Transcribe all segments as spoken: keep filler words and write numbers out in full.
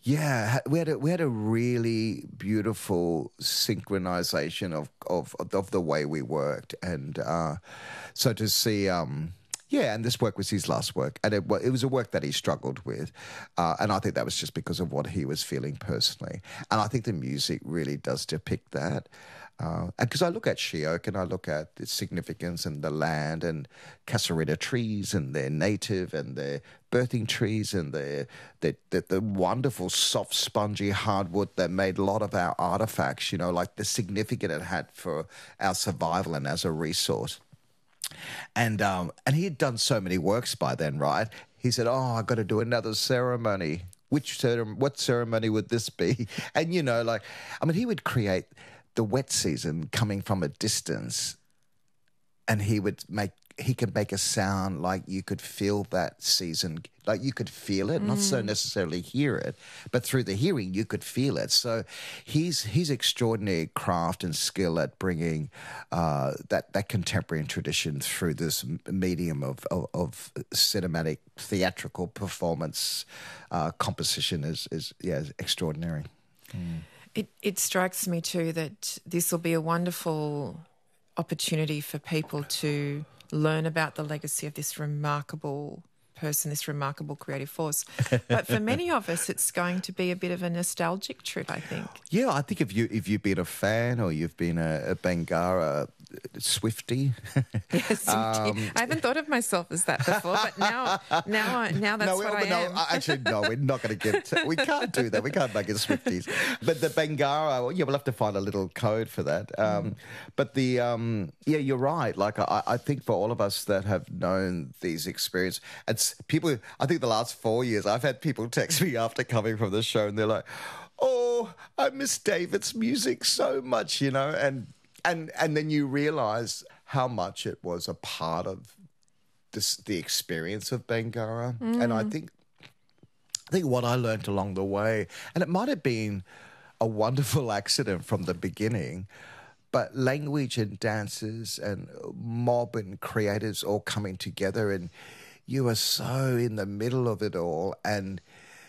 Yeah, ha- we had a, we had a really beautiful synchronization of of of the way we worked, and uh, so to see. Um, yeah, and this work was his last work, and it, wa- it was a work that he struggled with, uh, and I think that was just because of what he was feeling personally, and I think the music really does depict that. Uh, and because I look at She-Oak and I look at the significance and the land and Casuarina trees and their native and their birthing trees and the the, the the wonderful soft spongy hardwood that made a lot of our artifacts, you know, like the significance it had for our survival and as a resource. And um, and he had done so many works by then, right? He said, "Oh, I got to do another ceremony. Which ceremony? What ceremony would this be?" And you know, like, I mean, he would create the wet season coming from a distance, and he would make he could make a sound like you could feel that season, like you could feel it, mm. not so necessarily hear it, but through the hearing you could feel it. So he's his extraordinary craft and skill at bringing uh, that that contemporary tradition through this medium of of, of cinematic theatrical performance uh, composition is is yeah extraordinary. Mm. It it strikes me too that this will be a wonderful opportunity for people to learn about the legacy of this remarkable person, this remarkable creative force. But for many of us, it's going to be a bit of a nostalgic trip, I think. Yeah, I think if you if you've been a fan or you've been a, a Bangarra Swiftie. Yes, um, I haven't thought of myself as that before, but now, now, I, now that's no, what I no, am. Actually, no, we're not going to get. We can't do that. We can't make it Swifties. But the Bangarra, well, yeah, we'll have to find a little code for that. Um, mm. But the, um, yeah, you're right. Like I, I think for all of us that have known these experiences, it's people. I think the last four years, I've had people text me after coming from the show, and they're like, "Oh, I miss David's music so much," you know, and. And and then you realise how much it was a part of this, the experience of Bangarra. Mm. And I think I think what I learnt along the way, and it might have been a wonderful accident from the beginning, but language and dancers and mob and creators all coming together, and you are so in the middle of it all, and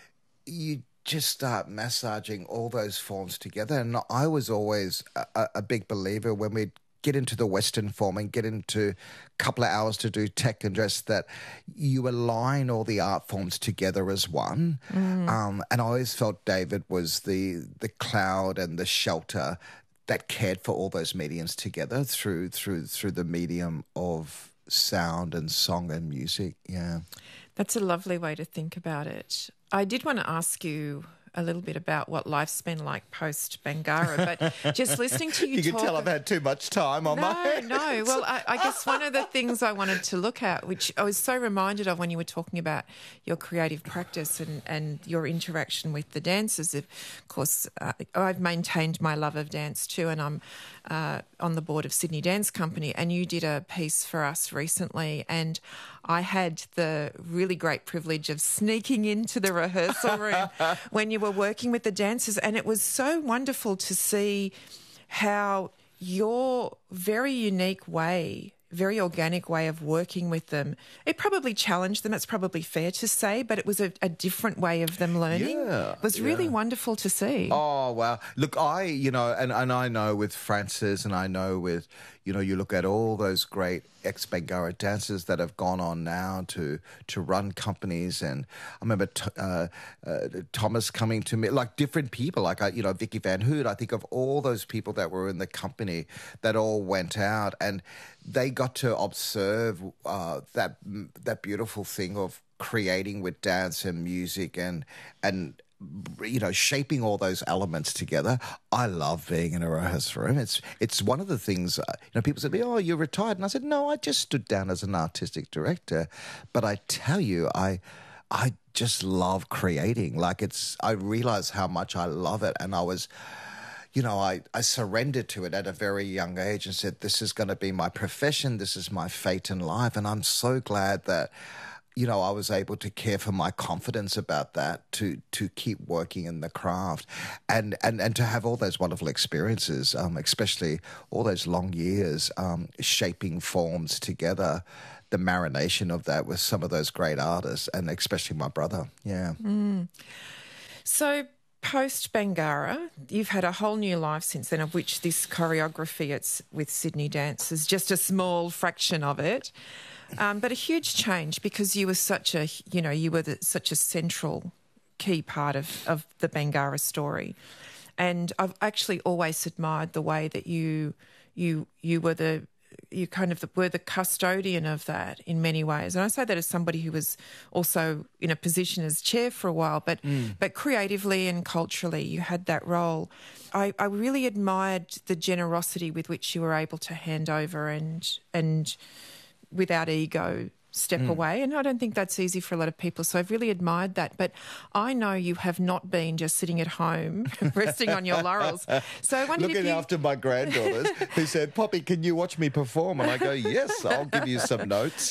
you just start massaging all those forms together. And I was always a, a big believer when we'd get into the Western form and get into a couple of hours to do tech and dress, that you align all the art forms together as one. Mm. Um, and I always felt David was the the cloud and the shelter that cared for all those mediums together through through through the medium of sound and song and music. Yeah. That's a lovely way to think about it. I did want to ask you a little bit about what life's been like post Bangarra, but just listening to you, you talk... can tell I've had too much time on no, my hands. No, well, I, I guess one of the things I wanted to look at, which I was so reminded of when you were talking about your creative practice and, and your interaction with the dancers. Of course, uh, I've maintained my love of dance too, and I'm uh, on the board of Sydney Dance Company, and you did a piece for us recently, and I had the really great privilege of sneaking into the rehearsal room when you were working with the dancers, and it was so wonderful to see how your very unique way, very organic way of working with them, it probably challenged them, it's probably fair to say, but it was a, a different way of them learning. Yeah, it was really yeah. wonderful to see. Oh, wow. Look, I, you know, and, and I know with Francis, and I know with, you know, you look at all those great ex-Bangarra dancers that have gone on now to to run companies, and I remember t- uh, uh, Thomas coming to me, like different people, like, I, you know, Vicky Van Hoot. I think of all those people that were in the company that all went out, and they got to observe uh, that that beautiful thing of creating with dance and music and and you know, shaping all those elements together. I love being in a rehearsal room. It's it's one of the things, uh, you know, people said to me, "Oh, you're retired." And I said, "No, I just stood down as an artistic director." But I tell you, I I just love creating. Like, it's, I realize how much I love it. And I was, you know, I, I surrendered to it at a very young age and said, this is going to be my profession. This is my fate in life. And I'm so glad that, you know, I was able to care for my confidence about that, to to keep working in the craft, and and, and to have all those wonderful experiences, um, especially all those long years um, shaping forms together, the marination of that with some of those great artists, and especially my brother. Yeah. Mm. So post Bangarra, you've had a whole new life since then, of which this choreography it's with Sydney Dance is just a small fraction of it. Um, but a huge change because you were such a, you know, you were the, such a central key part of, of the Bangarra story. And I've actually always admired the way that you you you were the you kind of the, were the custodian of that in many ways. And I say that as somebody who was also in a position as chair for a while, but mm. but creatively and culturally you had that role. I, I really admired the generosity with which you were able to hand over and and without ego step mm. away. And I don't think that's easy for a lot of people. So I've really admired that. But I know you have not been just sitting at home resting on your laurels. So I wondered Looking if you... after my granddaughters who said, Poppy, can you watch me perform? And I go, yes, I'll give you some notes.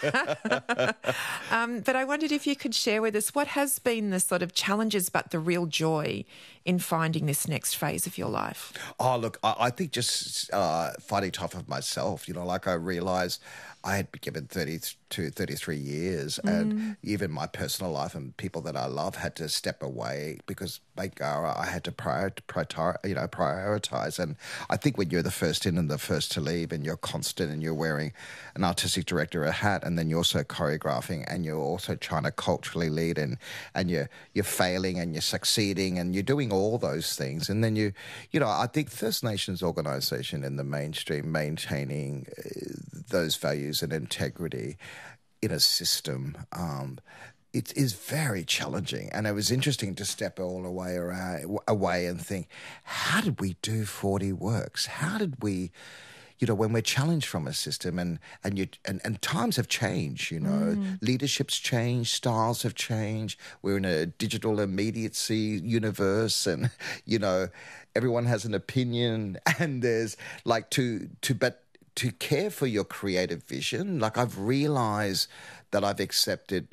um, but I wondered if you could share with us what has been the sort of challenges but the real joy in finding this next phase of your life. Oh, look, I, I think just uh, fighting tough of myself. You know, like I realised I had been given thirty-two, thirty-three years mm. and even my personal life and people that I love had to step away because Bangarra, I had to prior, prior, you know, prioritise. And I think when you're the first in and the first to leave and you're constant and you're wearing an artistic director a hat and then you're also choreographing and you're also trying to culturally lead and, and you're, you're failing and you're succeeding and you're doing all those things. And then you, you know, I think First Nations organisation in the mainstream maintaining uh, those values and integrity in a system, um, it is very challenging. And it was interesting to step all the way around, away and think, how did we do forty works? How did we, you know, when we're challenged from a system and and you and, and times have changed, you know, mm. leadership's changed, styles have changed. We're in a digital immediacy universe, and you know, everyone has an opinion, and there's like to to but. to care for your creative vision. Like I've realised that I've accepted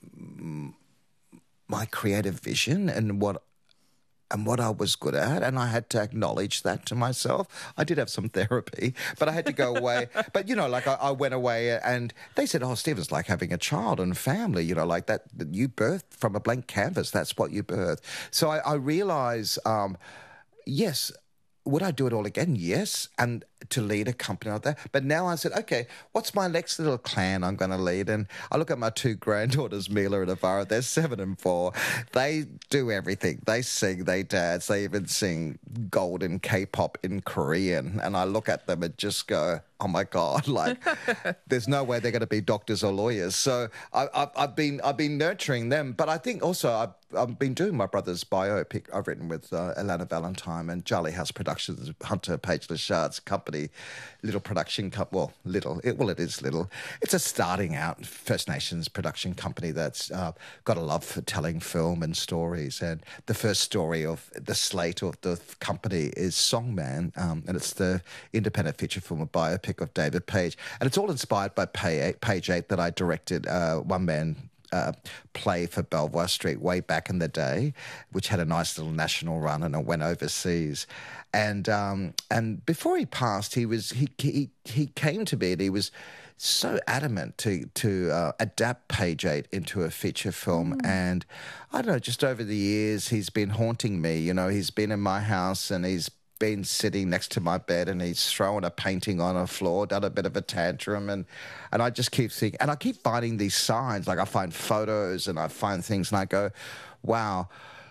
my creative vision and what and what I was good at, and I had to acknowledge that to myself. I did have some therapy, but I had to go away. But, you know, like I, I went away and they said, oh, Steve, it's like having a child and family, you know, like that, that you birthed from a blank canvas. That's what you birthed. So I, I realise, um, yes, would I do it all again? Yes. And to lead a company like that. But now I said, okay, what's my next little clan I'm going to lead? And I look at my two granddaughters, Mila and Avara. They're seven and four. They do everything. They sing, they dance. They even sing golden K-pop in Korean. And I look at them and just go, oh my God, like there's no way they're going to be doctors or lawyers. So I, I've, I've been I've been nurturing them. But I think also I've, I've been doing my brother's biopic I've written with uh, Alana Valentine and Jolly House Productions, Hunter Page Lashard's company, little production company. Well, little. It, well, it is little. It's a starting out First Nations production company that's uh, got a love for telling film and stories. And the first story of the slate of the company is Songman, um, and it's the independent feature film, a biopic of David Page. And it's all inspired by Page Eight that I directed, uh, one man Uh, play for Belvoir Street way back in the day, which had a nice little national run and it went overseas. And um, and before he passed, he was he he he came to me and he was so adamant to to uh, adapt Page Eight into a feature film. Mm. And I don't know, just over the years, he's been haunting me. You know, he's been in my house and he's been sitting next to my bed and he's thrown a painting on a floor, done a bit of a tantrum, and and I just keep thinking, and I keep finding these signs, like I find photos and I find things and I go, wow,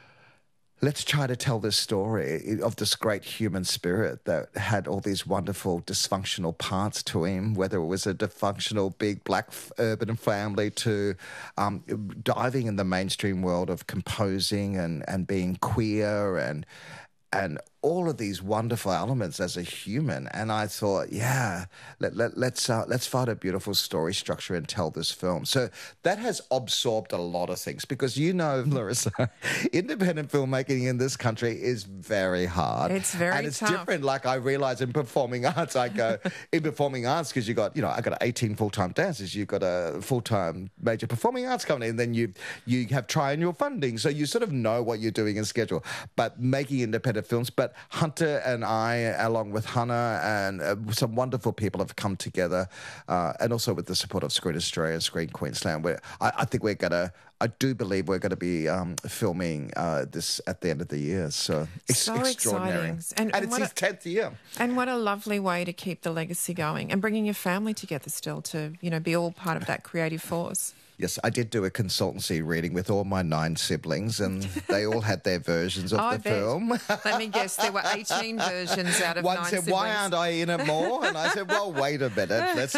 let's try to tell this story of this great human spirit that had all these wonderful dysfunctional parts to him, whether it was a dysfunctional big black urban family to um, diving in the mainstream world of composing and, and being queer and and all of these wonderful elements as a human. And I thought, yeah, let, let, let's uh, let's find a beautiful story structure and tell this film. So that has absorbed a lot of things because, you know, Larissa, independent filmmaking in this country is very hard. It's very And it's tough. different. Like I realise in performing arts, I go, in performing arts, because you got, you know, I got eighteen full-time dancers, you've got a full-time major performing arts company, and then you you have triennial funding. So you sort of know what you're doing in schedule. But making independent films, but Hunter and I, along with Hannah and uh, some wonderful people, have come together, uh, and also with the support of Screen Australia and Screen Queensland, where I, I think we're going to I do believe we're going to be um, filming uh, this at the end of the year. So it's So extraordinary. exciting. And, And- and it's what his a- tenth year. And what a lovely way to keep the legacy going and bringing your family together still to, you know, be all part of that creative force. Yes, I did do a consultancy reading with all my nine siblings, and they all had their versions of I the bet. film. Let me guess, there were eighteen versions out of One nine said, siblings. "Why aren't I in it more?" And I said, "Well, wait a minute." Let's...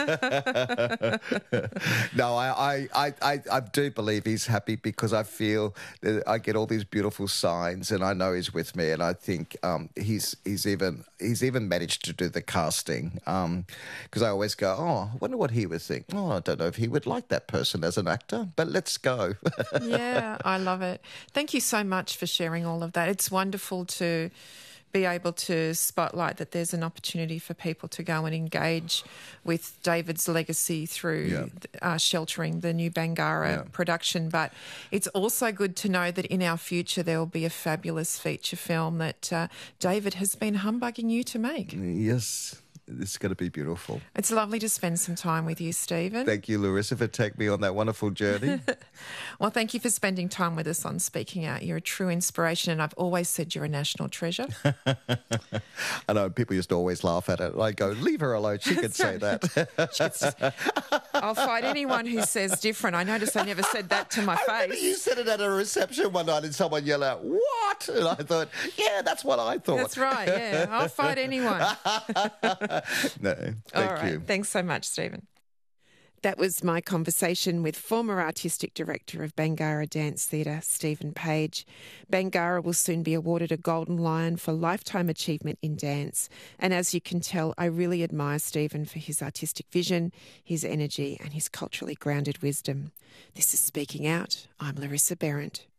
no, I, I, I, I do believe he's happy because I feel that I get all these beautiful signs, and I know he's with me. And I think um, he's he's even he's even managed to do the casting because I always go, "Oh, I wonder what he would think." Oh, I don't know if he would like that person as an actor, but let's go. Yeah, I love it. Thank you so much for sharing all of that. It's wonderful to be able to spotlight that there's an opportunity for people to go and engage with David's legacy through Yeah. uh, sheltering the new Bangarra Yeah. production. But it's also good to know that in our future there will be a fabulous feature film that uh, David has been humbugging you to make. Yes, it's going to be beautiful. It's lovely to spend some time with you, Stephen. Thank you, Larissa, for taking me on that wonderful journey. Well, thank you for spending time with us on Speaking Out. You're a true inspiration, and I've always said you're a national treasure. I know people used to always laugh at it. I go, leave her alone. She could say that. I'll fight anyone who says different. I noticed I never said that to my I remember you face. said it at a reception one night and someone yelled out, "What?" And I thought, yeah, that's what I thought. That's right, yeah. I'll fight anyone. No, thank All right. you. Thanks so much, Stephen. That was my conversation with former artistic director of Bangarra Dance Theatre, Stephen Page. Bangarra will soon be awarded a Golden Lion for Lifetime Achievement in Dance. And as you can tell, I really admire Stephen for his artistic vision, his energy and his culturally grounded wisdom. This is Speaking Out. I'm Larissa Behrendt.